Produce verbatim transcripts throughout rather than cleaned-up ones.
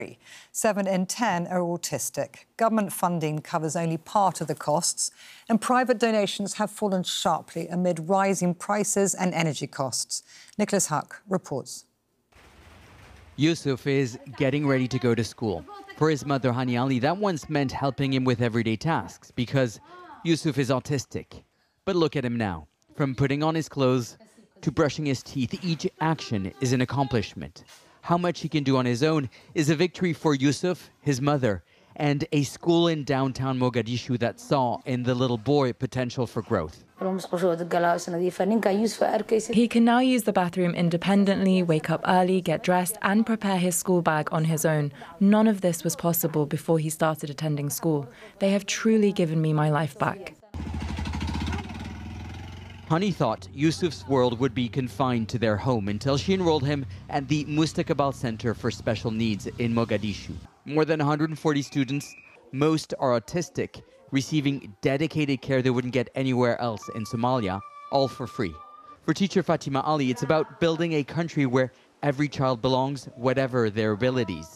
Seven in ten are autistic. Government funding covers only part of the costs, and private donations have fallen sharply amid rising prices and energy costs. Nicholas Huck reports. Yusuf is getting ready to go to school. For his mother, Hani Ali, that once meant helping him with everyday tasks because Yusuf is autistic. But look at him now. From putting on his clothes to brushing his teeth, each action is an accomplishment. How much he can do on his own is a victory for Yusuf, his mother, and a school in downtown Mogadishu that saw in the little boy potential for growth. He can now use the bathroom independently, wake up early, get dressed, and prepare his school bag on his own. None of this was possible before he started attending school. They have truly given me my life back. Hani thought Yusuf's world would be confined to their home until she enrolled him at the Mustaqbal Center for Special Needs in Mogadishu. More than one hundred forty students, most are autistic, receiving dedicated care they wouldn't get anywhere else in Somalia, all for free. For teacher Fatima Ali, it's about building a country where every child belongs, whatever their abilities.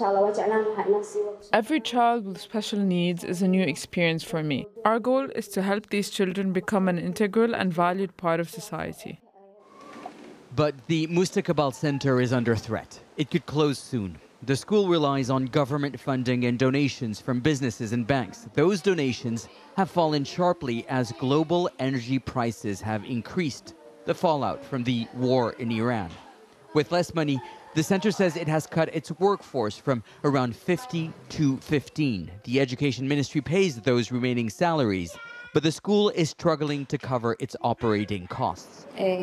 Every child with special needs is a new experience for me. Our goal is to help these children become an integral and valued part of society. But the Mustaqbal Center is under threat. It could close soon. The school relies on government funding and donations from businesses and banks. Those donations have fallen sharply as global energy prices have increased, the fallout from the war in Iran. With less money, the center says it has cut its workforce from around fifty to fifteen. The education ministry pays those remaining salaries, but the school is struggling to cover its operating costs.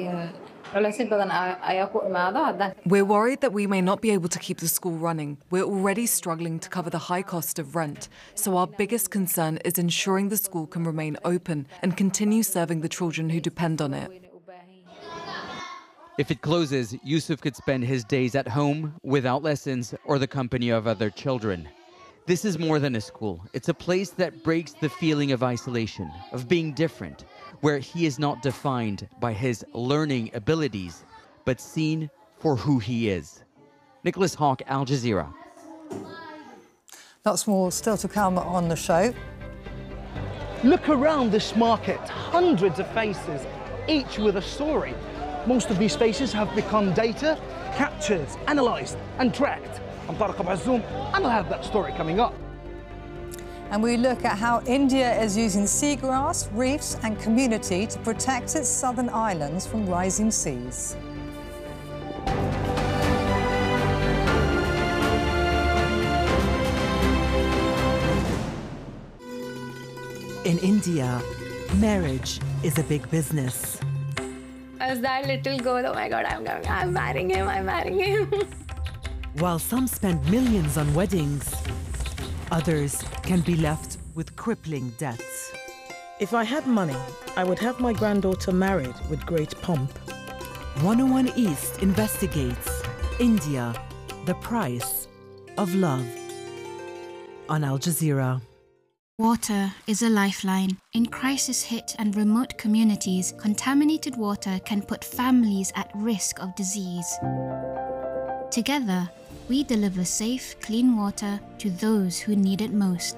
We're worried that we may not be able to keep the school running. We're already struggling to cover the high cost of rent, so our biggest concern is ensuring the school can remain open and continue serving the children who depend on it. If it closes, Yusuf could spend his days at home without lessons or the company of other children. This is more than a school. It's a place that breaks the feeling of isolation, of being different, where he is not defined by his learning abilities, but seen for who he is. Nicholas Hawk, Al Jazeera. Lots more still to come on the show. Look around this market, hundreds of faces, each with a story. Most of these faces have become data, captured, analysed and tracked. I'm Tariq Abazzoum, and I'll have that story coming up. And we look at how India is using seagrass, reefs and community to protect its southern islands from rising seas. In India, marriage is a big business. As that little girl, oh my God, I'm going, I'm marrying him, I'm marrying him. While some spend millions on weddings, others can be left with crippling debts. If I had money, I would have my granddaughter married with great pomp. one oh one East investigates India, the price of love. On Al Jazeera. Water is a lifeline. In crisis-hit and remote communities, contaminated water can put families at risk of disease. Together, we deliver safe, clean water to those who need it most.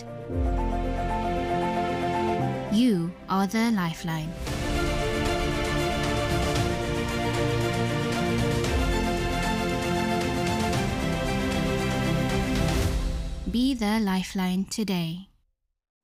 You are their lifeline. Be their lifeline today.